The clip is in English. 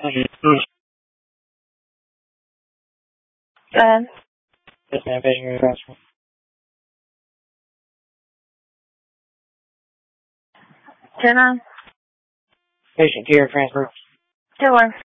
Go ahead. Yes, ma'am. Patient transfer. Turn on. Patient care transfer. Killer.